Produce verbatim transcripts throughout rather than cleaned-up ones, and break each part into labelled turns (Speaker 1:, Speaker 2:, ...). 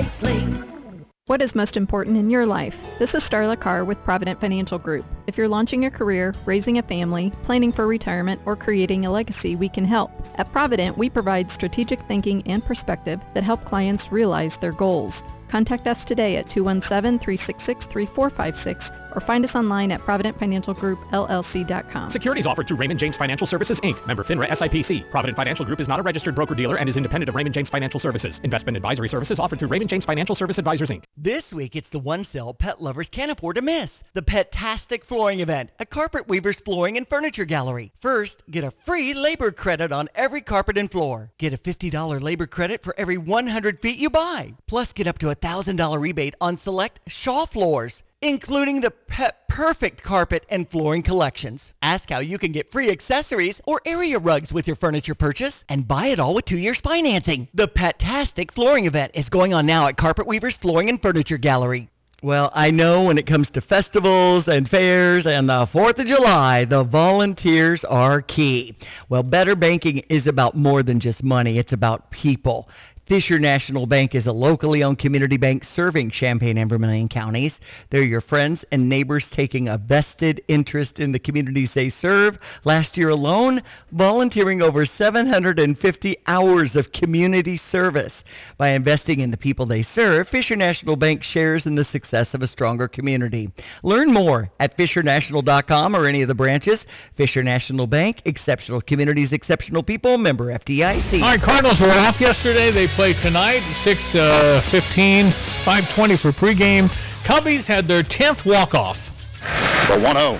Speaker 1: lightly.
Speaker 2: What is most important in your life? This is Starla Carr with Provident Financial Group. If you're launching a career, raising a family, planning for retirement, or creating a legacy, we can help. At Provident, we provide strategic thinking and perspective that help clients realize their goals. Contact us today at two one seven, three six six, three four five six or find us online at provident financial group l l c dot com.
Speaker 3: Securities offered through Raymond James Financial Services, Incorporated. Member FINRA S I P C. Provident Financial Group is not a registered broker-dealer and is independent of Raymond James Financial Services. Investment advisory services offered through Raymond James Financial Service Advisors, Incorporated.
Speaker 4: This week, it's the one sale pet lovers can't afford to miss. The Pet-tastic Flooring Event at Carpet Weaver's Flooring and Furniture Gallery. First, get a free labor credit on every carpet and floor. Get a fifty dollars labor credit for every one hundred feet you buy. Plus, get up to a one thousand dollars rebate on select Shaw floors, including the Pet Perfect carpet and flooring collections. Ask how you can get free accessories or area rugs with your furniture purchase and buy it all with two years financing. The Pet-tastic Flooring Event is going on now at Carpet Weaver's Flooring and Furniture Gallery. Well, I know when it comes to festivals and fairs and the fourth of July, the volunteers are key. Well, better banking is about more than just money. It's about people. Fisher National Bank is a locally owned community bank serving Champaign and Vermilion counties. They're your friends and neighbors taking a vested interest in the communities they serve. Last year alone, volunteering over seven hundred fifty hours of community service. By investing in the people they serve, Fisher National Bank shares in the success of a stronger community. Learn more at fisher national dot com or any of the branches. Fisher National Bank, exceptional communities, exceptional people, member F D I C.
Speaker 5: All right, Cardinals were off yesterday. They play tonight, six fifteen, five twenty for pregame. Cubbies had their tenth walk-off.
Speaker 6: The one oh.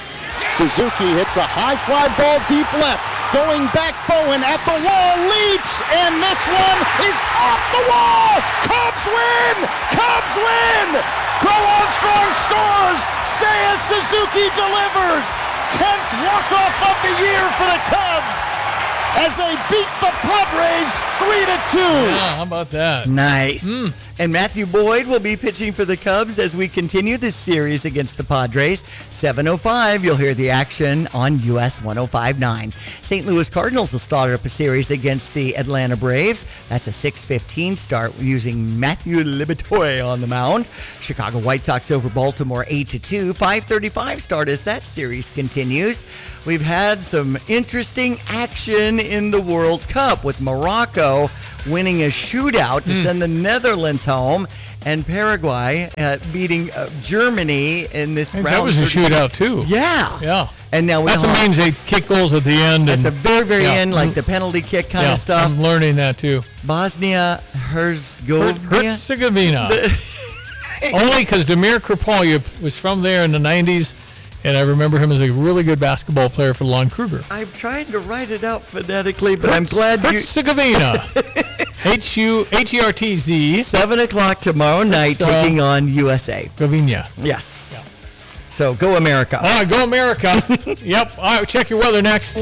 Speaker 6: Suzuki hits a high fly ball deep left. Going back, Bowen at the wall, leaps, and this one is off the wall! Cubs win! Cubs win! Bo Armstrong scores! Seiya Suzuki delivers! tenth walk-off of the year for the Cubs! As they beat the Padres three to two.
Speaker 5: Yeah, how about that?
Speaker 4: Nice.
Speaker 5: Mm.
Speaker 4: And Matthew Boyd will be pitching for the Cubs as we continue this series against the Padres. seven oh five, you'll hear the action on U S one oh five point nine. Saint Louis Cardinals will start up a series against the Atlanta Braves. That's a six fifteen start using Matthew Liberatore on the mound. Chicago White Sox over Baltimore eight to two. five thirty-five start as that series continues. We've had some interesting action in the World Cup with Morocco winning a shootout to mm. send the Netherlands home, and Paraguay uh, beating uh, Germany in this round.
Speaker 5: That was a shootout too.
Speaker 4: Yeah.
Speaker 5: Yeah.
Speaker 4: And now we
Speaker 5: That's what means they kick goals at the end.
Speaker 4: At
Speaker 5: and,
Speaker 4: the very, very
Speaker 5: yeah.
Speaker 4: end, like the penalty kick kind
Speaker 5: yeah,
Speaker 4: of stuff.
Speaker 5: I'm learning that too.
Speaker 4: Bosnia Herzegovina.
Speaker 5: Herzegovina. Only because Damir Kripaljev was from there in the nineties. And I remember him as a really good basketball player for Lon Kruger.
Speaker 4: I'm trying to write it out phonetically, but I'm glad you...
Speaker 5: Herzegovina. H U H E R T Z.
Speaker 4: seven o'clock tomorrow night, uh, taking on U S A.
Speaker 5: Gavinia.
Speaker 4: Yes. Yeah. So, go America.
Speaker 5: All right, go America. Yep. All right, check your weather next.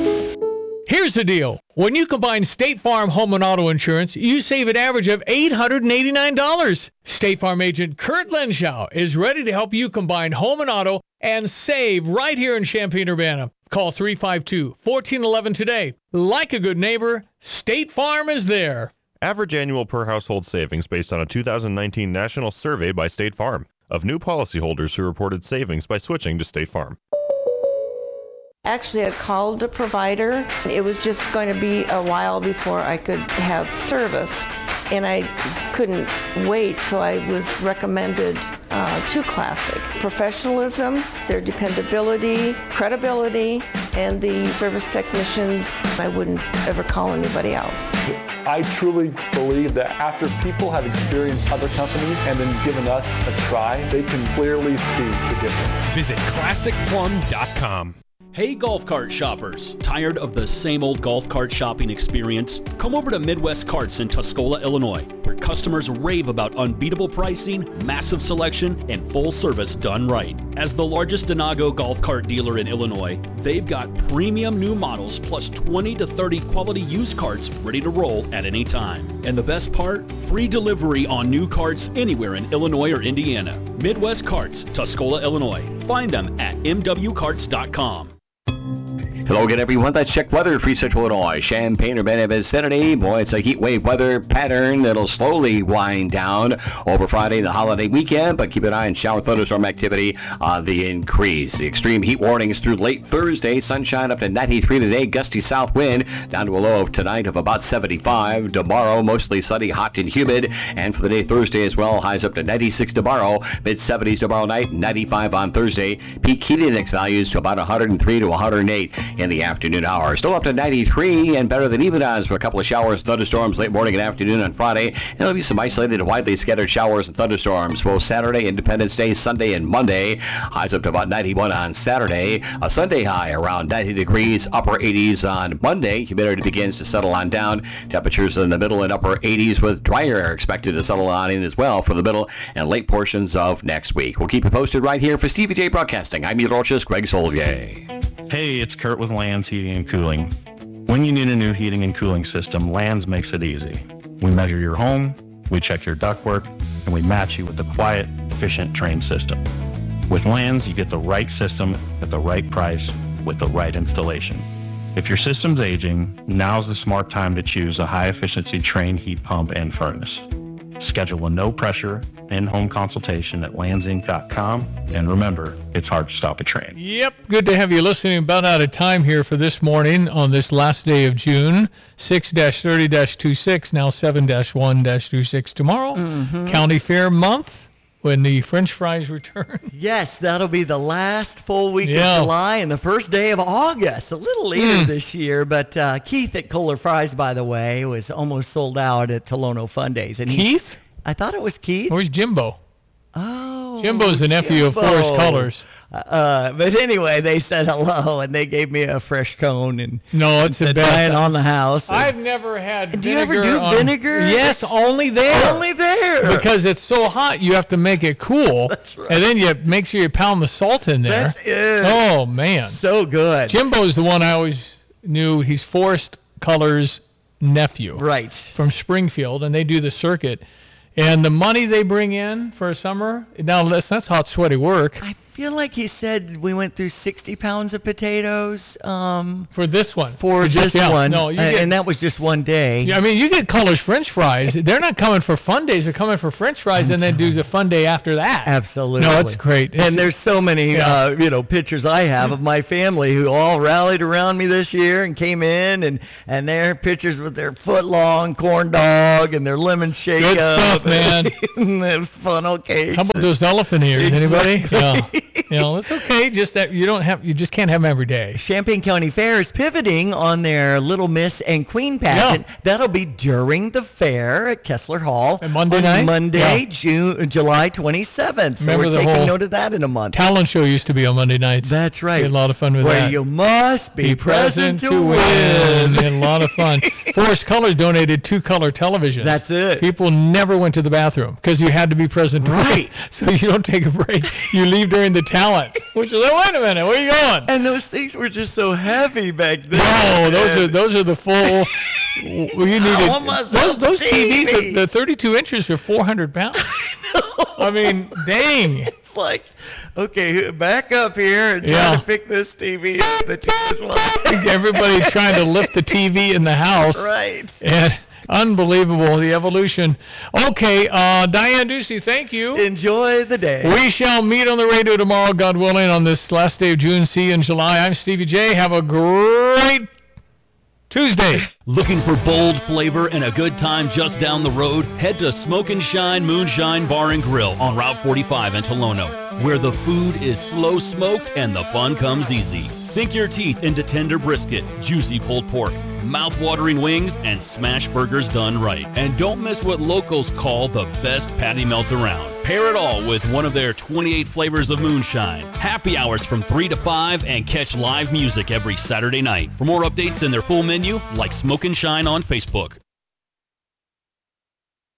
Speaker 5: Here's the deal. When you combine State Farm home and auto insurance, you save an average of eight hundred eighty-nine dollars. State Farm agent Kurt Lenschow is ready to help you combine home and auto and save right here in Champaign-Urbana. Call three five two, one four one one today. Like a good neighbor, State Farm is there.
Speaker 7: Average annual per household savings based on a two thousand nineteen national survey by State Farm of new policyholders who reported savings by switching to State Farm.
Speaker 8: Actually, I called the provider. It was just going to be a while before I could have service, and I couldn't wait, so I was recommended uh, to Classic. Professionalism, their dependability, credibility, and the service technicians. I wouldn't ever call anybody else.
Speaker 9: I truly believe that after people have experienced other companies and then given us a try, they can clearly see the difference.
Speaker 10: Visit classic plum dot com. Hey golf cart shoppers, tired of the same old golf cart shopping experience? Come over to Midwest Carts in Tuscola, Illinois, where customers rave about unbeatable pricing, massive selection, and full service done right. As the largest Denago golf cart dealer in Illinois, they've got premium new models plus twenty to thirty quality used carts ready to roll at any time. And the best part? Free delivery on new carts anywhere in Illinois or Indiana. Midwest Carts, Tuscola, Illinois. Find them at m w carts dot com.
Speaker 1: Hello again, everyone. That's check weather in Free Central Illinois. Champaign or Bennett vicinity. Boy, it's a heat wave weather pattern that'll slowly wind down over Friday, the holiday weekend, but keep an eye on shower thunderstorm activity on the increase. The extreme heat warnings through late Thursday. Sunshine up to ninety-three today. Gusty south wind down to a low of tonight of about seventy-five. Tomorrow, mostly sunny, hot and humid. And for the day Thursday as well, highs up to ninety-six tomorrow. mid seventies tomorrow night, ninety-five on Thursday. Peak heat index values to about one hundred three to one hundred eight in the afternoon hours. Still up to ninety-three and better than even odds for a couple of showers, thunderstorms late morning and afternoon on Friday. And there'll be some isolated and widely scattered showers and thunderstorms both Saturday, Independence Day, Sunday, and Monday. Highs up to about ninety-one on Saturday. A Sunday high around ninety degrees, upper eighties on Monday. Humidity begins to settle on down. Temperatures in the middle and upper eighties with drier air expected to settle on in as well for the middle and late portions of next week. We'll keep you posted right here for Stevie J Broadcasting. I'm meteorologist Greg Solier.
Speaker 11: Hey, it's Kurt with Lands Heating and Cooling. When you need a new heating and cooling system, Lands makes it easy. We measure your home, we check your ductwork, and we match you with the quiet, efficient, trained system. With Lands, you get the right system at the right price with the right installation. If your system's aging, now's the smart time to choose a high-efficiency trained heat pump and furnace. Schedule a no-pressure, in-home consultation at lands inc dot com. And remember, it's hard to stop a train.
Speaker 5: Yep, good to have you listening. About out of time here for this morning on this last day of June. six thirty twenty-six, now seven one twenty-six tomorrow. Mm-hmm. County Fair month when the French fries return.
Speaker 4: Yes, that'll be the last full week
Speaker 5: Yeah.
Speaker 4: of July and the first day of August. A little later
Speaker 5: Mm.
Speaker 4: this year, but uh, Keith at Kohler Fries, by the way, was almost sold out at Tolono Fun Days. And he-
Speaker 5: Keith?
Speaker 4: I thought it was Keith.
Speaker 5: Where's Jimbo?
Speaker 4: Oh,
Speaker 5: Jimbo's the nephew of
Speaker 4: Jimbo.
Speaker 5: Forrest Colors.
Speaker 4: Uh, but anyway, they said hello, and they gave me a fresh cone and
Speaker 5: No, it's the
Speaker 4: said,
Speaker 5: best.
Speaker 4: "Diane on the house." And
Speaker 5: I've never had
Speaker 4: Do you
Speaker 5: vinegar
Speaker 4: ever do
Speaker 5: on-
Speaker 4: vinegar?
Speaker 5: Yes,
Speaker 4: It's
Speaker 5: only there.
Speaker 4: only there.
Speaker 5: Because it's so hot, you have to make it cool.
Speaker 4: That's right.
Speaker 5: And then you make sure you pound the salt in there.
Speaker 4: That's it.
Speaker 5: Oh, man.
Speaker 4: So good.
Speaker 5: Jimbo's the one I always knew. He's Forrest Colors' nephew.
Speaker 4: Right.
Speaker 5: From Springfield, and they do the circuit. And the money they bring in for a summer, now that's, that's hot, sweaty work.
Speaker 4: I feel like he said we went through sixty pounds of potatoes um,
Speaker 5: For this one.
Speaker 4: for
Speaker 5: For
Speaker 4: this
Speaker 5: just- yeah,
Speaker 4: one,
Speaker 5: no, you
Speaker 4: uh,
Speaker 5: get-
Speaker 4: and that was just one day.
Speaker 5: Yeah, I mean, you get Colors French fries. They're not coming for fun days. They're coming for French fries and then do the fun day after that.
Speaker 4: Absolutely.
Speaker 5: No, it's great. It's-
Speaker 4: and there's so many,
Speaker 5: Yeah.
Speaker 4: uh, you know, pictures I have of my family who all rallied around me this year and came in, and and their pictures with their foot long corn dog and their lemon shake
Speaker 5: Good
Speaker 4: up
Speaker 5: stuff, man.
Speaker 4: and their funnel cakes.
Speaker 5: How about those elephant ears? Anybody?
Speaker 4: Exactly.
Speaker 5: Yeah. You know, it's okay. Just that you don't have, you just can't have them every day.
Speaker 4: Champaign County Fair is pivoting on their Little Miss and Queen pageant.
Speaker 5: Yeah.
Speaker 4: That'll be during the fair at Kessler Hall
Speaker 5: And Monday
Speaker 4: on
Speaker 5: night?
Speaker 4: Monday,
Speaker 5: Yeah.
Speaker 4: June, July twenty-seventh. So
Speaker 5: Remember
Speaker 4: we're
Speaker 5: the
Speaker 4: taking
Speaker 5: whole
Speaker 4: note of that in a month.
Speaker 5: Talent show used to be on Monday nights.
Speaker 4: That's right.
Speaker 5: We had a lot of fun with
Speaker 4: Where
Speaker 5: that.
Speaker 4: you must be, present, to win.
Speaker 5: And a lot of fun. Forrest Colors donated two color televisions.
Speaker 4: That's it.
Speaker 5: People never went to the bathroom because you had to be present. to win.
Speaker 4: Right.
Speaker 5: So you don't take a break. You leave during the talent. Which is, wait a minute, where are you going?
Speaker 4: And those things were just so heavy back then.
Speaker 5: No, those are those are the full. Well, you needed
Speaker 4: want myself
Speaker 5: those those
Speaker 4: a
Speaker 5: T Vs.
Speaker 4: T V.
Speaker 5: The, the thirty-two inches are four hundred pounds. I mean, dang.
Speaker 4: It's like, okay, back up here and try
Speaker 5: Yeah.
Speaker 4: to pick this T V up. The T V's like,
Speaker 5: Everybody trying to lift the T V in the house.
Speaker 4: right.
Speaker 5: And unbelievable, the evolution. Okay, uh, Diane Ducey, thank you.
Speaker 4: Enjoy the day.
Speaker 5: We shall meet on the radio tomorrow, God willing, on this last day of June. See you in July. I'm Stevie J. Have a great Tuesday.
Speaker 10: Looking for bold flavor and a good time just down the road? Head to Smoke and Shine Moonshine Bar and Grill on Route forty-five in Tolono, where the food is slow smoked and the fun comes easy. Sink your teeth into tender brisket, juicy pulled pork, mouth-watering wings, and smash burgers done right. And don't miss what locals call the best patty melt around. Pair it all with one of their twenty-eight flavors of moonshine. Happy hours from three to five and catch live music every Saturday night. For more updates and their full menu, like Smoke and Shine on Facebook.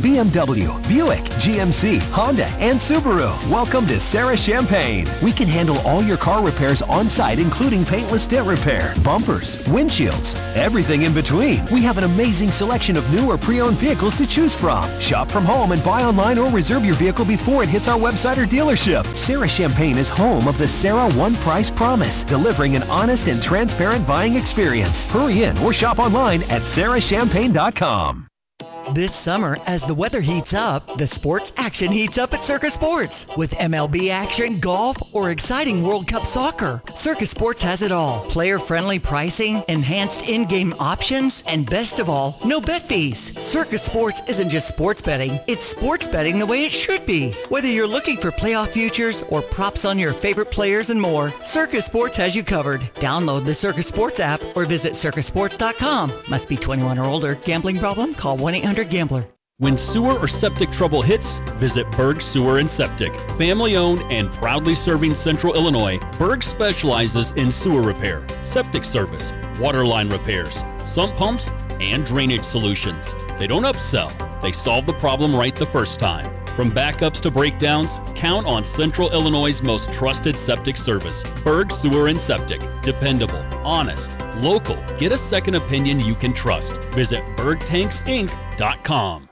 Speaker 12: B M W, Buick, G M C, Honda, and Subaru. Welcome to Sarah Champagne. We can handle all your car repairs on site, including paintless dent repair, bumpers, windshields, everything in between. We have an amazing selection of new or pre-owned vehicles to choose from. Shop from home and buy online or reserve your vehicle before it hits our website or dealership. Sarah Champagne is home of the Sarah One Price Promise, delivering an honest and transparent buying experience. Hurry in or shop online at sarah champagne dot com.
Speaker 4: This summer, as the weather heats up, the sports action heats up at Circus Sports. With M L B action, golf, or exciting World Cup soccer, Circus Sports has it all. Player-friendly pricing, enhanced in-game options, and best of all, no bet fees. Circus Sports isn't just sports betting, it's sports betting the way it should be. Whether you're looking for playoff futures or props on your favorite players and more, Circus Sports has you covered. Download the Circus Sports app or visit circus sports dot com. Must be twenty-one or older. Gambling problem? Call one eight hundred gambler.
Speaker 10: When sewer or septic trouble hits, visit Berg Sewer and Septic. Family owned and proudly serving Central Illinois, Berg specializes in sewer repair, septic service, water line repairs, sump pumps, and drainage solutions. They don't upsell, they solve the problem right the first time. From backups to breakdowns, count on Central Illinois' most trusted septic service. Berg Sewer and Septic. Dependable, honest, local. Get a second opinion you can trust. Visit berg tanks inc dot com.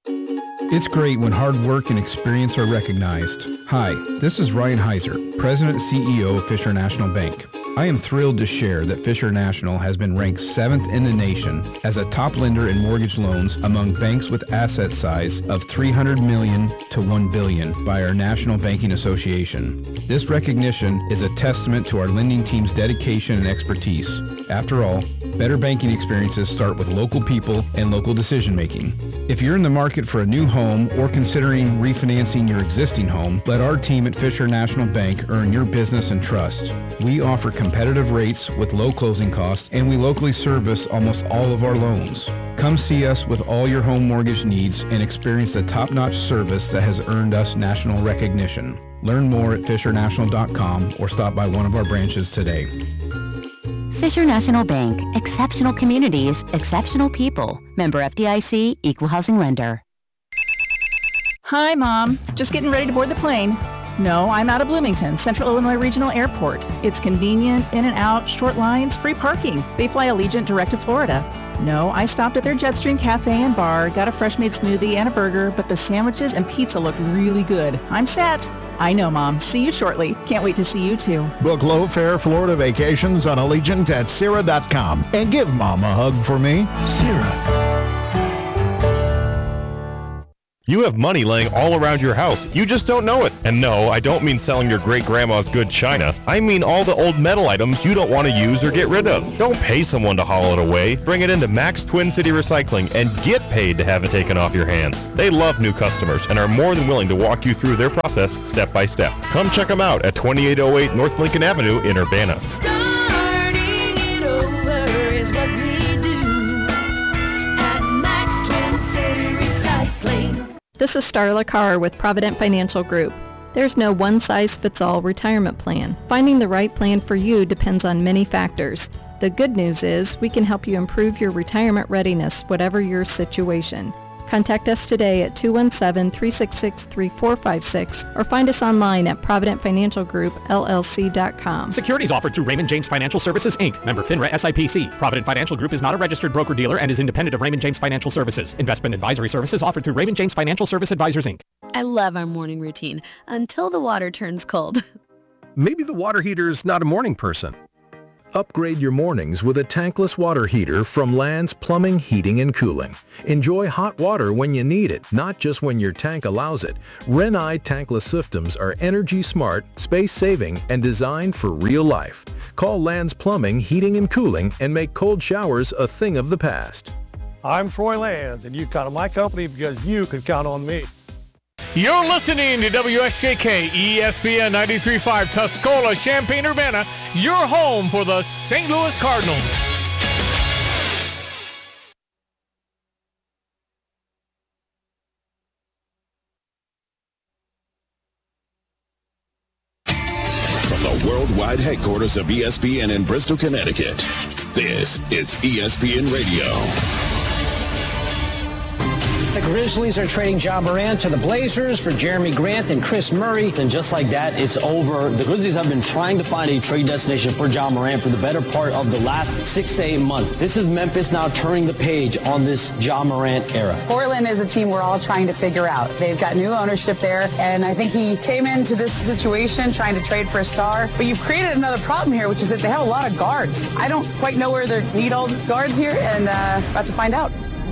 Speaker 13: It's great when hard work and experience are recognized. Hi, this is Ryan Heiser, President and C E O of Fisher National Bank. I am thrilled to share that Fisher National has been ranked seventh in the nation as a top lender in mortgage loans among banks with asset size of three hundred million dollars to one billion dollars by our National Banking Association. This recognition is a testament to our lending team's dedication and expertise. After all, better banking experiences start with local people and local decision making. If you're in the market for a new home or considering refinancing your existing home, let our team at Fisher National Bank earn your business and trust. We offer competitive rates with low closing costs, and we locally service almost all of our loans. Come see us with all your home mortgage needs and experience the top-notch service that has earned us national recognition. Learn more at fisher national dot com or stop by one of our branches today.
Speaker 14: Fisher National Bank. Exceptional communities, exceptional people. Member F D I C, Equal Housing Lender.
Speaker 15: Hi, Mom. Just getting ready to board the plane. No, I'm out of Bloomington, Central Illinois Regional Airport. It's convenient, in and out, short lines, free parking. They fly Allegiant direct to Florida. No, I stopped at their Jetstream Cafe and Bar, got a fresh made smoothie and a burger, but the sandwiches and pizza looked really good. I'm set. I know, Mom. See you shortly. Can't wait to see you too.
Speaker 16: Book low-fare Florida vacations on Allegiant at Sierra dot com and give Mom a hug for me. Sierra.
Speaker 7: You have money laying all around your house. You just don't know it. And no, I don't mean selling your great-grandma's good china. I mean all the old metal items you don't want to use or get rid of. Don't pay someone to haul it away. Bring it into Max Twin City Recycling and get paid to have it taken off your hands. They love new customers and are more than willing to walk you through their process step by step. Come check them out at twenty-eight oh eight North Lincoln Avenue in Urbana.
Speaker 2: This is Starla Carr with Provident Financial Group. There's no one-size-fits-all retirement plan. Finding the right plan for you depends on many factors. The good news is we can help you improve your retirement readiness, whatever your situation. Contact us today at two one seven, three six six, three four five six or find us online at provident financial group L L C dot com.
Speaker 3: Securities offered through Raymond James Financial Services, Incorporated. Member FINRA S I P C. Provident Financial Group is not a registered broker-dealer and is independent of Raymond James Financial Services. Investment advisory services offered through Raymond James Financial Service Advisors, Incorporated.
Speaker 17: I love our morning routine until the water turns cold.
Speaker 18: Maybe the water heater's not a morning person. Upgrade your mornings with a tankless water heater from Land's Plumbing, Heating, and Cooling. Enjoy hot water when you need it, not just when your tank allows it. Renai tankless systems are energy smart, space-saving, and designed for real life. Call Land's Plumbing, Heating, and Cooling and make cold showers a thing of the past.
Speaker 19: I'm Troy Lands, and you count on my company because you can count on me.
Speaker 5: You're listening to W S J K E S P N ninety-three point five Tuscola, Champaign-Urbana, your home for the Saint Louis Cardinals.
Speaker 20: From the worldwide headquarters of E S P N in Bristol, Connecticut, this is E S P N Radio.
Speaker 21: The Grizzlies are trading Ja Morant to the Blazers for Jeremy Grant and Chris Murray.
Speaker 22: And just like that, it's over. The Grizzlies have been trying to find a trade destination for Ja Morant for the better part of the last six to eight months. This is Memphis now turning the page on this Ja Morant era.
Speaker 23: Portland is a team we're all trying to figure out. They've got new ownership there, and I think he came into this situation trying to trade for a star. But you've created another problem here, which is that they have a lot of guards. I don't quite know where they need all the guards here, and uh, about to find out.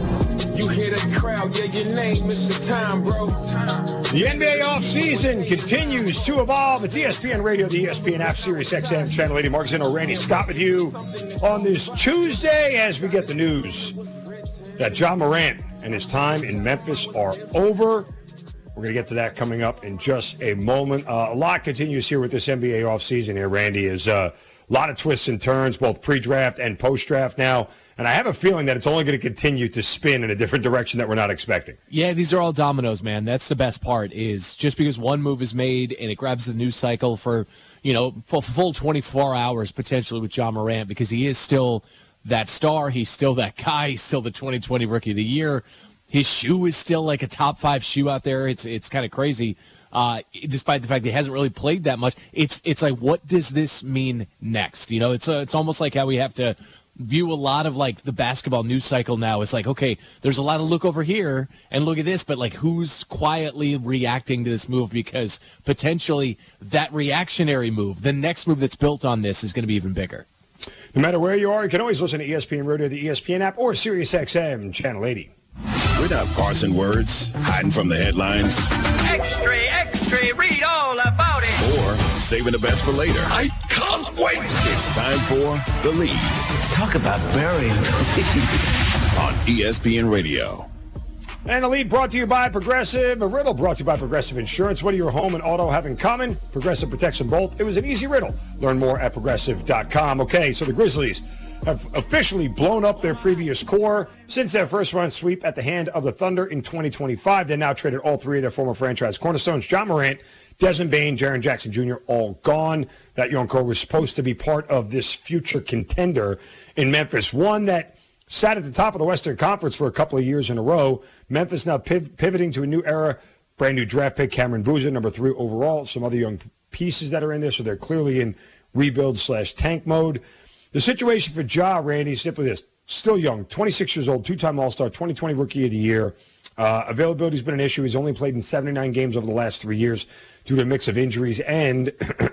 Speaker 24: You hear that crowd, yeah, your name, Mister Time, bro.
Speaker 25: The N B A offseason continues to evolve. It's E S P N Radio, the E S P N app, Sirius X M, Channel eighty. Mark Zinno, Randy Scott with you on this Tuesday as we get the news that Ja Morant and his time in Memphis are over. We're going to get to that coming up in just a moment. Uh, a lot continues here with this N B A offseason here, Randy, is uh, a lot of twists and turns, both pre-draft and post-draft now. And I have a feeling that it's only going to continue to spin in a different direction that we're not expecting.
Speaker 26: Yeah, these are all dominoes, man. That's the best part, is just because one move is made and it grabs the news cycle for, you know, full, full twenty-four hours potentially with Ja Morant, because he is still that star. He's still that guy. He's still the twenty twenty Rookie of the Year. His shoe is still like a top five shoe out there. It's it's kind of crazy, uh, despite the fact that he hasn't really played that much. It's it's like, what does this mean next? You know, it's uh, it's almost like how we have to view a lot of like the basketball news cycle now. It's like, okay, there's a lot of look over here and look at this, but like who's quietly reacting to this move, because potentially that reactionary move, the next move that's built on this, is going to be even bigger.
Speaker 25: No matter where you are, you can always listen to E S P N Radio, the E S P N app, or Sirius X M, Channel eighty.
Speaker 20: We're not parsing words, hiding from the headlines.
Speaker 27: Extra, extra, read all about it.
Speaker 20: Or saving the best for later. I can't wait. It's time for The Lead.
Speaker 28: Talk about burying the lead.
Speaker 20: On E S P N Radio.
Speaker 25: And The Lead brought to you by Progressive. A riddle brought to you by Progressive Insurance. What do your home and auto have in common? Progressive protects them both. It was an easy riddle. Learn more at progressive dot com. Okay, so the Grizzlies have officially blown up their previous core since their first-round sweep at the hand of the Thunder in twenty twenty-five. They now traded all three of their former franchise cornerstones: Ja Morant, Desmond Bane, Jaren Jackson Junior, all gone. That young core was supposed to be part of this future contender in Memphis, one that sat at the top of the Western Conference for a couple of years in a row. Memphis now piv- pivoting to a new era, brand new draft pick, Cameron Boozer, number three overall, some other young pieces that are in there, so they're clearly in rebuild slash tank mode. The situation for Ja, Randy, is simply this. Still young, twenty-six years old, two-time All-Star, twenty twenty Rookie of the Year. Uh, availability's been an issue. He's only played in seventy-nine games over the last three years due to a mix of injuries and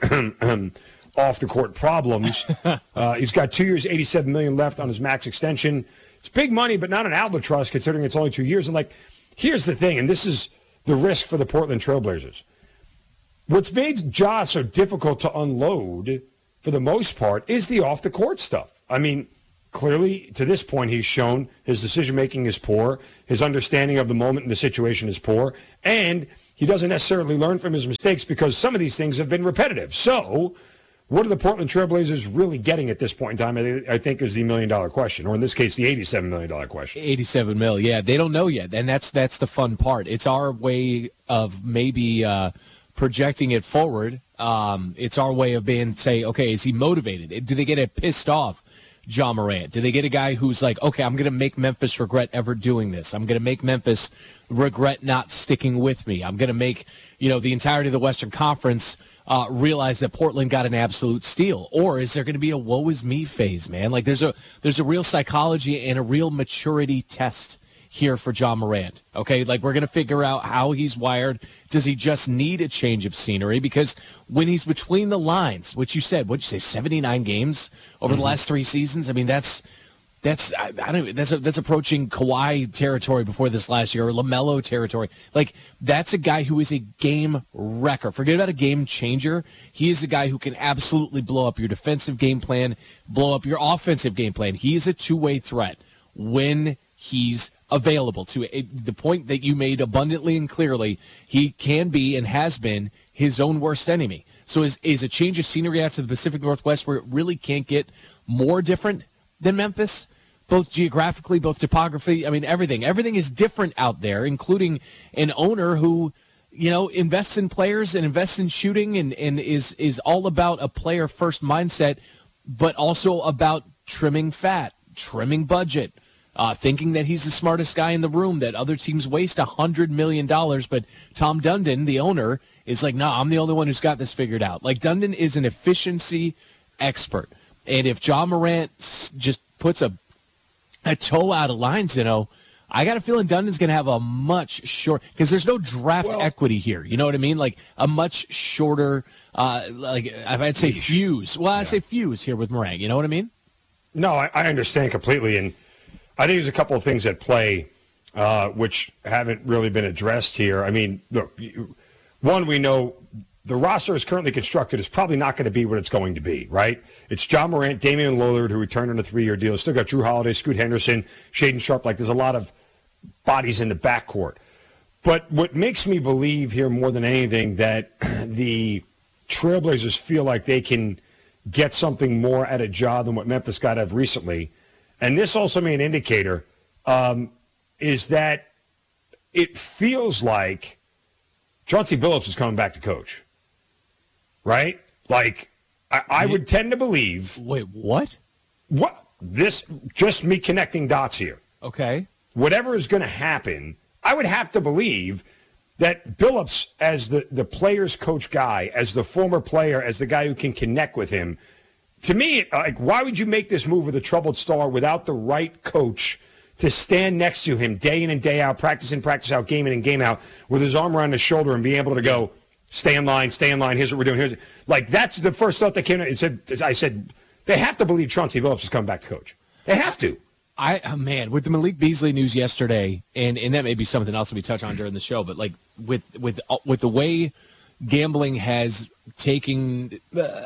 Speaker 25: off-the-court problems. Uh, he's got two years, eighty-seven million dollars left on his max extension. It's big money, but not an albatross considering it's only two years. And, like, here's the thing, and this is the risk for the Portland Trailblazers. What's made Ja so difficult to unload, for the most part, is the off-the-court stuff. I mean, clearly, to this point, he's shown his decision-making is poor, his understanding of the moment and the situation is poor, and he doesn't necessarily learn from his mistakes because some of these things have been repetitive. So, what are the Portland Trailblazers really getting at this point in time, I think, is the million-dollar question, or in this case, the eighty-seven million dollars question.
Speaker 26: eighty-seven mil, yeah. They don't know yet, and that's that's the fun part. It's our way of maybe uh, projecting it forward. Um, it's our way of being, say, okay, is he motivated? Do they get it pissed off, Ja Morant? Do they get a guy who's like, okay, I'm going to make Memphis regret ever doing this. I'm going to make Memphis regret not sticking with me. I'm going to make, you know, the entirety of the Western Conference uh, realize that Portland got an absolute steal. Or is there going to be a woe is me phase, man? Like there's a there's a real psychology and a real maturity test here for Ja Morant, okay? Like, we're going to figure out how he's wired. Does he just need a change of scenery? Because when he's between the lines, which you said, what'd you say, seventy-nine games over mm-hmm. the last three seasons? I mean, that's that's I, I don't that's a, that's approaching Kawhi territory before this last year, or LaMelo territory. Like, that's a guy who is a game wrecker. Forget about a game changer. He is a guy who can absolutely blow up your defensive game plan, blow up your offensive game plan. He is a two-way threat when he's available to it. The point that you made abundantly and clearly, he can be and has been his own worst enemy. So is, is a change of scenery out to the Pacific Northwest where it really can't get more different than Memphis, both geographically, both topography. I mean, everything. Everything is different out there, including an owner who, you know, invests in players and invests in shooting and, and is, is all about a player-first mindset, but also about trimming fat, trimming budget, uh, thinking that he's the smartest guy in the room, that other teams waste one hundred million dollars. But Tom Dundon, the owner, is like, no, I'm the only one who's got this figured out. Like, Dundon is an efficiency expert. And if John Morant s- just puts a, a toe out of line, you know, I got a feeling Dundon's going to have a much short, because there's no draft well, equity here. You know what I mean? Like a much shorter, uh, like I'd say fuse. Well, I'd yeah. say fuse here with Morant. You know what I mean?
Speaker 25: No, I, I understand completely. And I think there's a couple of things at play uh, which haven't really been addressed here. I mean, look, one, we know the roster is currently constructed is probably not going to be what it's going to be, right? It's John Morant, Damian Lillard, who returned on a three-year deal. Still got Drew Holiday, Scoot Henderson, Shaedon Sharpe. Like, there's a lot of bodies in the backcourt. But what makes me believe here more than anything that the Trailblazers feel like they can get something more at a job than what Memphis got out of recently, and this also may an indicator, um, is that it feels like Chauncey Billups is coming back to coach. Right? Like, I, I would tend to believe.
Speaker 26: Wait, what?
Speaker 25: What? This, just me connecting dots here.
Speaker 26: Okay.
Speaker 25: Whatever is going to happen, I would have to believe that Billups, as the, the player's coach guy, as the former player, as the guy who can connect with him, to me, like, why would you make this move with a troubled star without the right coach to stand next to him day in and day out, practice in, practice out, game in and game out, with his arm around his shoulder and being able to go, stay in line, stay in line, here's what we're doing. Here's like, that's the first thought that came to it. Said, I said, they have to believe Chauncey Billups is coming back to coach. They have to.
Speaker 26: I oh man, with the Malik Beasley news yesterday, and, and that may be something else that we touch on during the show, but like with with with the way gambling has taken uh,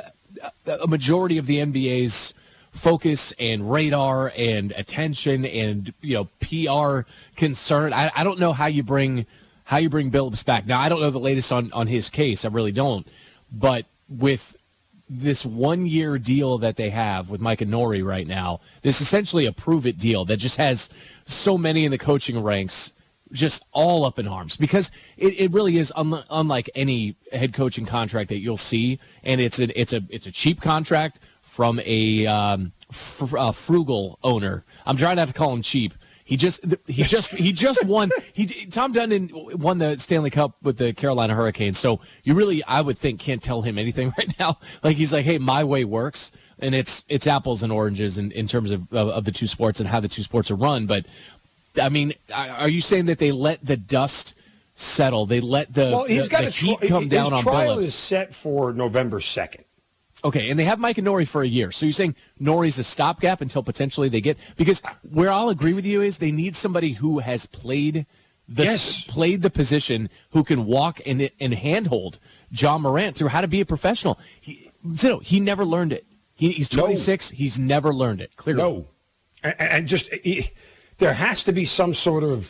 Speaker 26: a majority of the N B A's focus and radar and attention and, you know, P R concern, I, I don't know how you bring how you bring Billups back. Now, I don't know the latest on, on his case. I really don't. But with this one-year deal that they have with Mike and Nori right now, this is essentially a prove-it deal that just has so many in the coaching ranks just all up in arms, because it, it really is un- unlike any head coaching contract that you'll see, and it's a, it's a, it's a cheap contract from a, um, fr- a frugal owner. I'm trying not to call him cheap. He just he just he just won. He Tom Dundon won the Stanley Cup with the Carolina Hurricanes. So you really, I would think, can't tell him anything right now. Like, he's like, hey, my way works, and it's it's apples and oranges in, in terms of, of of the two sports and how the two sports are run. But I mean, are you saying that they let the dust settle? They let the
Speaker 25: well, he's
Speaker 26: the,
Speaker 25: got
Speaker 26: the
Speaker 25: a
Speaker 26: heat
Speaker 25: tri-
Speaker 26: come
Speaker 25: his
Speaker 26: down on
Speaker 25: trial
Speaker 26: Billups?
Speaker 25: Is set for November second.
Speaker 26: Okay, and they have Mike and Nori for a year. So you're saying Nori's a stopgap until potentially they get, because where I'll agree with you is they need somebody who has played the
Speaker 25: yes.
Speaker 26: played the position, who can walk and and handhold John Morant through how to be a professional. He, you know, he never learned it. He, he's twenty-six. No. He's never learned it. Clearly,
Speaker 25: no. And, and just he, there has to be some sort of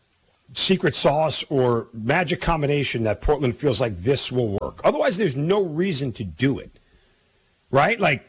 Speaker 25: secret sauce or magic combination that Portland feels like this will work. Otherwise, there's no reason to do it. Right? Like,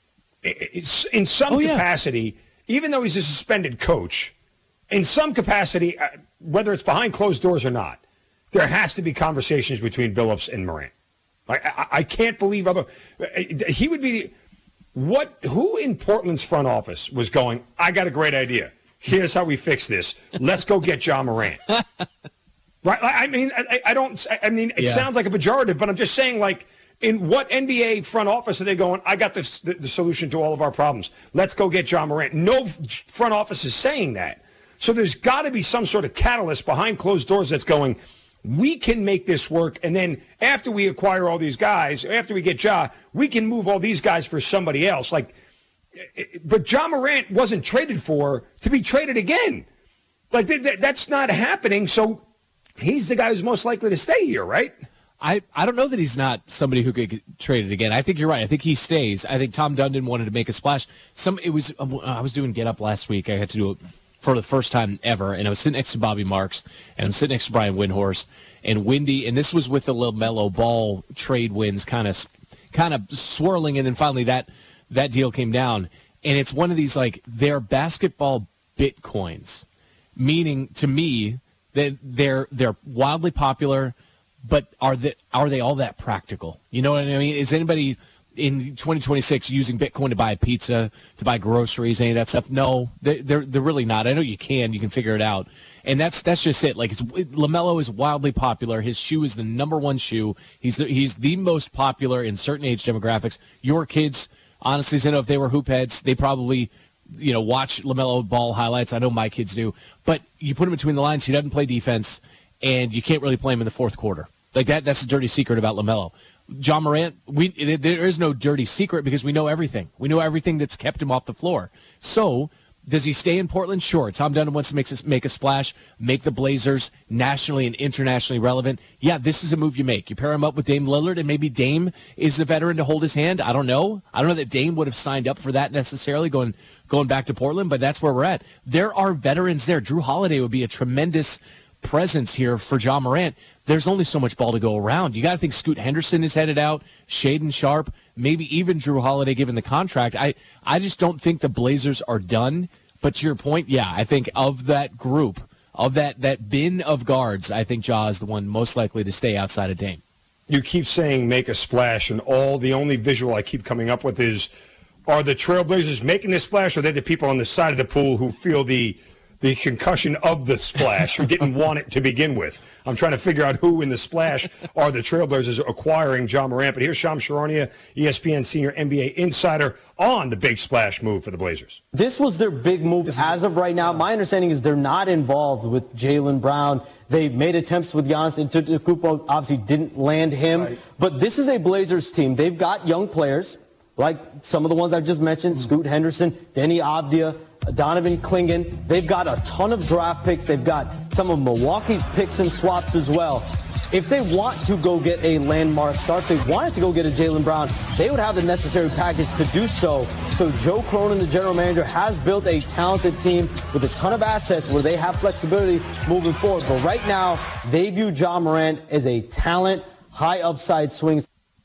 Speaker 25: it's, in some
Speaker 26: oh,
Speaker 25: capacity, yeah. even though he's a suspended coach, in some capacity, uh, whether it's behind closed doors or not, there has to be conversations between Billups and Morant. Like, I, I can't believe other. He would be. What? Who in Portland's front office was going, I got a great idea. Here's how we fix this. Let's go get John Morant. Right? I mean, I, I don't. I mean, it yeah. sounds like a pejorative, but I'm just saying, like, in what N B A front office are they going, I got this, the, the solution to all of our problems. Let's go get John Morant. No front office is saying that. So there's got to be some sort of catalyst behind closed doors that's going, we can make this work. And then after we acquire all these guys, after we get Ja, we can move all these guys for somebody else. Like, but John Morant wasn't traded for to be traded again. Like, th- th- that's not happening. So he's the guy who's most likely to stay here, right?
Speaker 26: I, I don't know that he's not somebody who could get traded again. I think you're right. I think he stays. I think Tom Dundon wanted to make a splash. Some it was I was doing Get Up last week. I had to do it for the first time ever, and I was sitting next to Bobby Marks, and I'm sitting next to Brian Windhorst, and Windy, and this was with the LaMelo Ball trade winds kind of kind of swirling, and then finally that that deal came down, and it's one of these, like, they're basketball bitcoins, meaning to me that they're they're wildly popular. But are they, are they all that practical? You know what I mean? Is anybody in twenty twenty-six using Bitcoin to buy a pizza, to buy groceries, any of that stuff. No, they're, they're, they're really not. I know you can. You can figure it out. And that's that's just it. Like, it's, LaMelo is wildly popular. His shoe is the number one shoe. He's the, he's the most popular in certain age demographics. Your kids, honestly, you know, if they were hoop heads, they probably, you know, watch LaMelo Ball highlights. I know my kids do. But you put him between the lines, he doesn't play defense, and you can't really play him in the fourth quarter. Like, that that's the dirty secret about LaMelo. Ja Morant, we there is no dirty secret because we know everything. We know everything that's kept him off the floor. So, does he stay in Portland? Sure. Tom Dunn wants to make, make a splash, make the Blazers nationally and internationally relevant. Yeah, this is a move you make. You pair him up with Dame Lillard, and maybe Dame is the veteran to hold his hand. I don't know. I don't know that Dame would have signed up for that necessarily going going back to Portland, but that's where we're at. There are veterans there. Drew Holiday would be a tremendous presence here for Ja Morant. There's only so much ball to go around. You got to think Scoot Henderson is headed out, Shaedon Sharpe, maybe even Drew Holiday given the contract. I, I just don't think the Blazers are done. But to your point, yeah, I think of that group, of that, that bin of guards, I think Ja is the one most likely to stay outside of Dame.
Speaker 25: You keep saying make a splash, and all the only visual I keep coming up with is, are the Trailblazers making this splash, or are they the people on the side of the pool who feel the the concussion of the splash, who didn't want it to begin with? I'm trying to figure out who in the splash are the Trailblazers acquiring Ja Morant. But here's Shams Charania, E S P N senior N B A insider, on the big splash move for the Blazers.
Speaker 22: This was their big move as of right now. My understanding is they're not involved with Jaylen Brown. They made attempts with Giannis Antetokounmpo, obviously didn't land him. Right. But this is a Blazers team. They've got young players, like some of the ones I've just mentioned, mm-hmm. Scoot Henderson, Denny Avdia, Donovan Clingan. They've got a ton of draft picks. They've got some of Milwaukee's picks and swaps as well. If they want to go get a landmark star, if they wanted to go get a Jaylen Brown, they would have the necessary package to do so. So Joe Cronin, the general manager, has built a talented team with a ton of assets where they have flexibility moving forward. But right now, they view Ja Morant as a talent, high upside swing.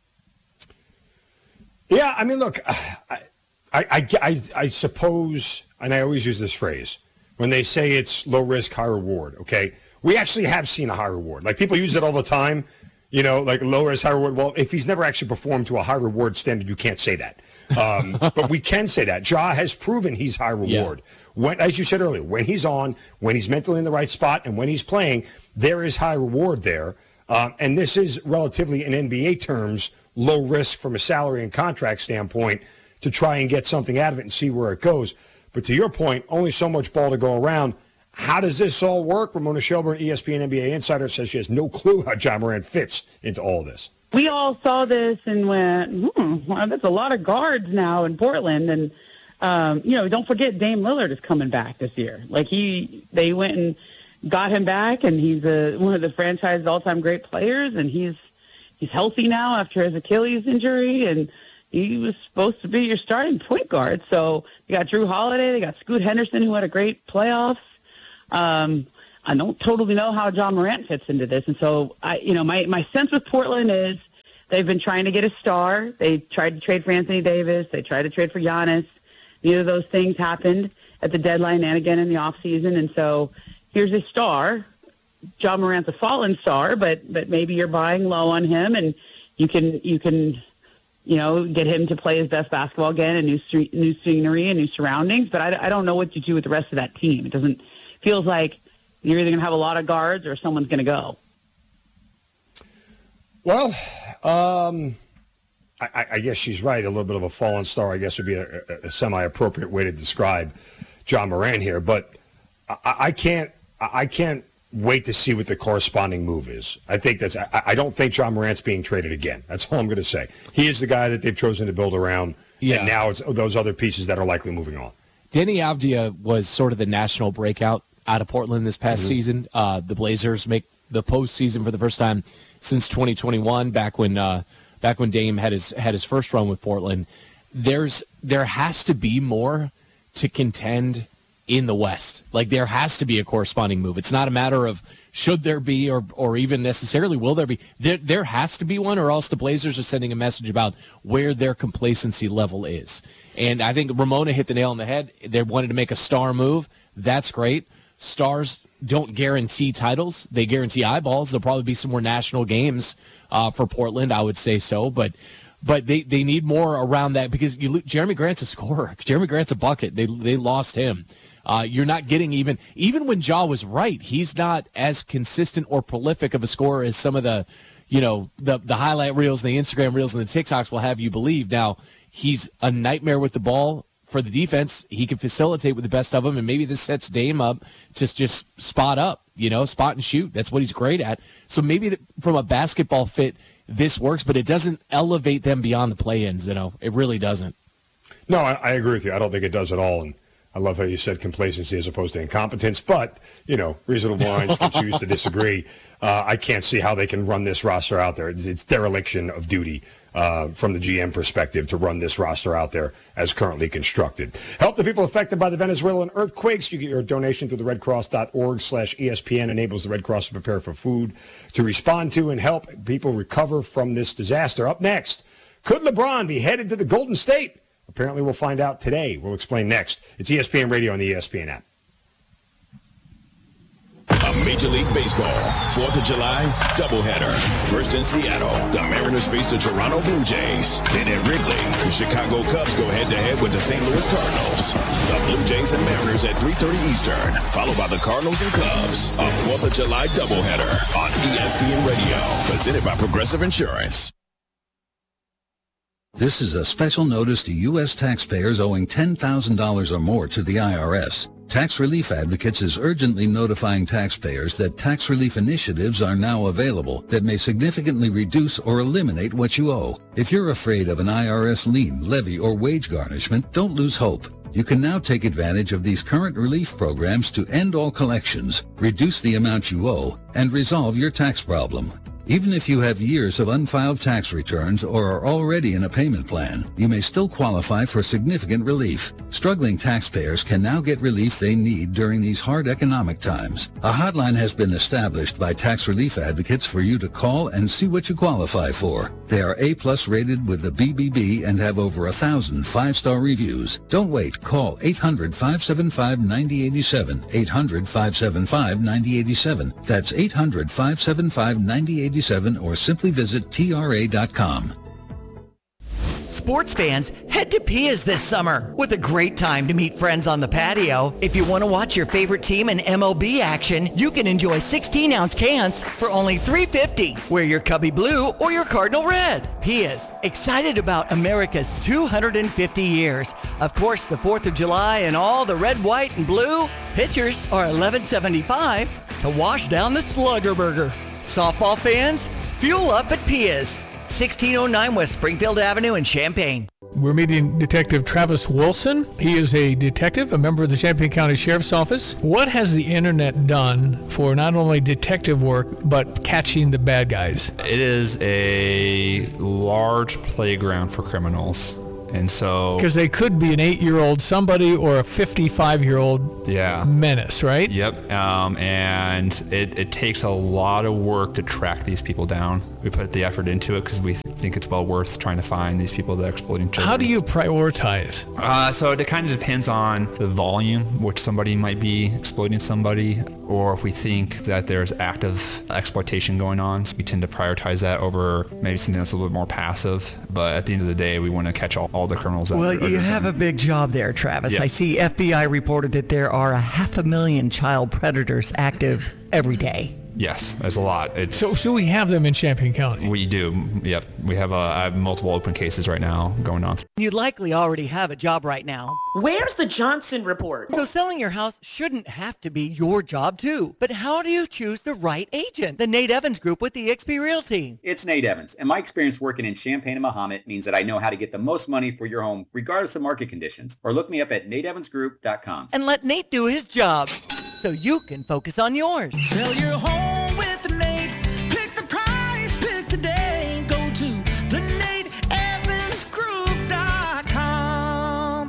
Speaker 25: Yeah, I mean, look, I, I, I, I suppose, and I always use this phrase, when they say it's low risk, high reward, okay? We actually have seen a high reward. Like, people use it all the time, you know, like low risk, high reward. Well, if he's never actually performed to a high reward standard, you can't say that. Um, but we can say that. Ja has proven he's high reward. Yeah. When, as you said earlier, when he's on, when he's mentally in the right spot, and when he's playing, there is high reward there. Um, and this is relatively, in N B A terms, low risk from a salary and contract standpoint to try and get something out of it and see where it goes. But to your point, only so much ball to go around. How does this all work? Ramona Shelburne, E S P N N B A insider, says she has no clue how Ja Morant fits into all this.
Speaker 1: We all saw this and went, hmm, well, there's a lot of guards now in Portland. And, um, you know, don't forget Dame Lillard is coming back this year. Like, he, they went and got him back, and he's a, one of the franchise's all-time great players, and he's he's healthy now after his Achilles injury, and he was supposed to be your starting point guard. So you got Drew Holiday, they got Scoot Henderson, who had a great playoffs. Um, I don't totally know how Ja Morant fits into this. And so, I, you know, my, my sense with Portland is they've been trying to get a star. They tried to trade for Anthony Davis. They tried to trade for Giannis. Neither of those things happened at the deadline and again in the offseason. And so here's a star. Ja Morant's a fallen star, but but maybe you're buying low on him, and you can you can you know get him to play his best basketball again, and new new scenery and new surroundings. But I, I don't know what you do with the rest of that team. It doesn't feels like you're either going to have a lot of guards or someone's going to go.
Speaker 25: Well, um, I, I guess she's right. A little bit of a fallen star, I guess, would be a, a semi-appropriate way to describe Ja Morant here. But I, I can't I can't wait to see what the corresponding move is. I think that's. I, I don't think Ja Morant's being traded again. That's all I'm going to say. He is the guy that they've chosen to build around, yeah. And now it's those other pieces that are likely moving on.
Speaker 26: Denny Avdia was sort of the national breakout out of Portland this past mm-hmm. season. Uh, the Blazers make the postseason for the first time since twenty twenty-one, back when uh, back when Dame had his had his first run with Portland. There's there has to be more to contend in the West. Like, there has to be a corresponding move. It's not a matter of should there be or or even necessarily will there be. There there has to be one, or else the Blazers are sending a message about where their complacency level is. And I think Ramona hit the nail on the head. They wanted to make a star move. That's great. Stars don't guarantee titles. They guarantee eyeballs. There'll probably be some more national games uh, for Portland, I would say so. But But they, they need more around that because you Jeremy Grant's a scorer. Jeremy Grant's a bucket. They they lost him. Uh, you're not getting even even when Ja was right. He's not as consistent or prolific of a scorer as some of the, you know, the the highlight reels, and the Instagram reels, and the TikToks will have you believe. Now he's a nightmare with the ball for the defense. He can facilitate with the best of them, and maybe this sets Dame up to just spot up, you know, spot and shoot. That's what he's great at. So maybe the, from a basketball fit, this works, but it doesn't elevate them beyond the play-ins, you know. It really doesn't.
Speaker 25: No, I, I agree with you. I don't think it does at all, and I love how you said complacency as opposed to incompetence, but, you know, reasonable minds can choose to disagree. Uh, I can't see how they can run this roster out there. It's, it's dereliction of duty uh, from the G M perspective to run this roster out there as currently constructed. Help the people affected by the Venezuelan earthquakes. You get your donation through the redcross.org slash ESPN. Enables the Red Cross to prepare for food to respond to and help people recover from this disaster. Up next, could LeBron be headed to the Golden State? Apparently, we'll find out today. We'll explain next. It's E S P N Radio on the E S P N app.
Speaker 20: A Major League Baseball fourth of July doubleheader. First in Seattle, the Mariners face the Toronto Blue Jays. Then at Wrigley, the Chicago Cubs go head-to-head with the Saint Louis Cardinals. The Blue Jays and Mariners at three thirty Eastern, followed by the Cardinals and Cubs. A fourth of July doubleheader on E S P N Radio, presented by Progressive Insurance.
Speaker 4: This is a special notice to U S taxpayers owing ten thousand dollars or more to the I R S. Tax Relief Advocates is urgently notifying taxpayers that tax relief initiatives are now available that may significantly reduce or eliminate what you owe. If you're afraid of an I R S lien, levy, or wage garnishment, don't lose hope. You can now take advantage of these current relief programs to end all collections, reduce the amount you owe, and resolve your tax problem. Even if you have years of unfiled tax returns or are already in a payment plan, you may still qualify for significant relief. Struggling taxpayers can now get relief they need during these hard economic times. A hotline has been established by Tax Relief Advocates for you to call and see what you qualify for. They are A-plus rated with the B B B and have over a thousand five-star reviews. Don't wait. Call eight hundred, five seven five, nine zero eight seven, eight hundred, five seven five, nine zero eight seven. That's eight hundred, five seven five, nine zero eight seven, or simply visit T R A dot com.
Speaker 6: Sports fans, head to Pia's this summer with a great time to meet friends on the patio. If you want to watch your favorite team in M L B action, you can enjoy sixteen ounce cans for only three dollars and fifty cents. Wear your Cubby Blue or your Cardinal Red. Pia's, excited about America's two hundred fifty years. Of course, the fourth of July and all the red, white, and blue. Pitchers are eleven seventy-five to wash down the Slugger Burger. Softball fans, fuel up at Pia's. sixteen oh nine West Springfield Avenue in Champaign.
Speaker 5: We're meeting Detective Travis Wilson. He is a detective, a member of the Champaign County Sheriff's Office. What has the internet done for not only detective work, but catching the bad guys?
Speaker 8: It is a large playground for criminals. And so...
Speaker 5: Because they could be an eight-year-old somebody or a fifty-five-year-old
Speaker 8: yeah.
Speaker 5: menace, right?
Speaker 8: Yep. Um, and it, it takes a lot of work to track these people down. We put the effort into it because we think it's well worth trying to find these people that are exploiting children.
Speaker 5: How do you prioritize?
Speaker 8: Uh, so it kind of depends on the volume, which somebody might be exploiting somebody, or if we think that there's active exploitation going on. So we tend to prioritize that over maybe something that's a little bit more passive. But at the end of the day, we want to catch all, all the criminals. That
Speaker 6: Well,
Speaker 8: are,
Speaker 6: you have a big job there, Travis.
Speaker 8: Yes.
Speaker 6: I see F B I reported that there are a half a million child predators active every day.
Speaker 8: Yes, there's a lot. It's,
Speaker 5: So, so we have them in Champaign County.
Speaker 8: we do. Yep. We have, uh, I have multiple open cases right now going on.
Speaker 6: You likely already have a job right now.
Speaker 9: Where's the Johnson report?
Speaker 6: So selling your house shouldn't have to be your job too. But how do you choose the right agent? The Nate Evans Group with the eXp Realty.
Speaker 10: It's Nate Evans, and my experience working in Champaign and Mahomet means that I know how to get the most money for your home regardless of market conditions. Or look me up at nate evans group dot com.
Speaker 6: And let Nate do his job so you can focus on yours.
Speaker 11: Sell your home with the Nate. Pick the price, pick the day. Go to the nate evans group dot com.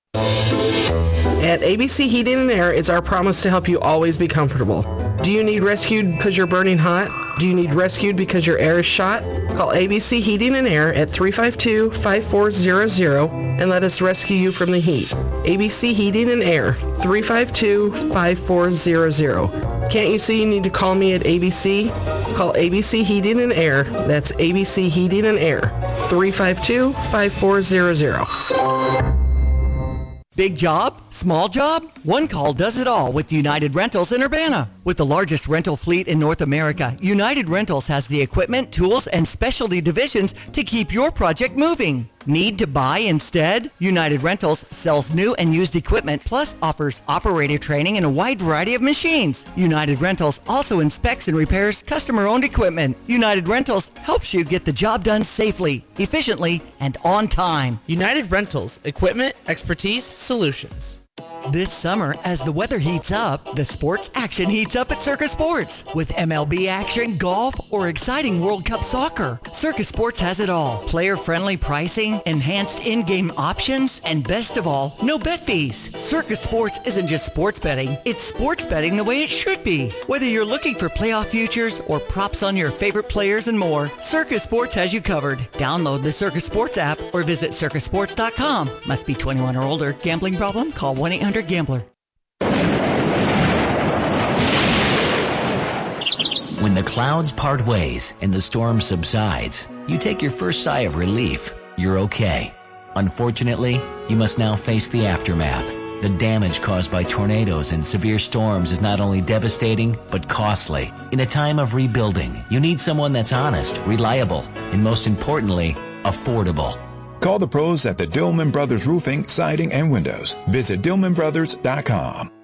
Speaker 12: At A B C Heating and Air, it's our promise to help you always be comfortable. Do you need rescued because you're burning hot? Do you need rescued because your air is shot? Call A B C Heating and Air at three five two, five four zero zero and let us rescue you from the heat. A B C Heating and Air, three five two, five four zero zero. Can't you see you need to call me at A B C? Call A B C Heating and Air. That's A B C Heating and Air. three five two, five four zero zero.
Speaker 6: Big job? Small job? One call does it all with United Rentals in Urbana. With the largest rental fleet in North America, United Rentals has the equipment, tools, and specialty divisions to keep your project moving. Need to buy instead? United Rentals sells new and used equipment plus offers operator training and a wide variety of machines. United Rentals also inspects and repairs customer-owned equipment. United Rentals helps you get the job done safely, efficiently, and on time.
Speaker 2: United Rentals, equipment, expertise, solutions.
Speaker 6: This summer, as the weather heats up, the sports action heats up at Circus Sports. With M L B action, golf, or exciting World Cup soccer, Circus Sports has it all. Player-friendly pricing, enhanced in-game options, and best of all, no bet fees. Circus Sports isn't just sports betting, it's sports betting the way it should be. Whether you're looking for playoff futures or props on your favorite players and more, Circus Sports has you covered. Download the Circus Sports app or visit circus sports dot com. Must be twenty-one or older. Gambling problem? Call one eight hundred gambler.
Speaker 3: When the clouds part ways and the storm subsides, you take your first sigh of relief. You're okay. Unfortunately, you must now face the aftermath. The damage caused by tornadoes and severe storms is not only devastating, but costly. In a time of rebuilding, you need someone that's honest, reliable, and most importantly, affordable.
Speaker 7: Call the pros at the Dillman Brothers Roofing, Siding, and Windows. Visit dillman brothers dot com.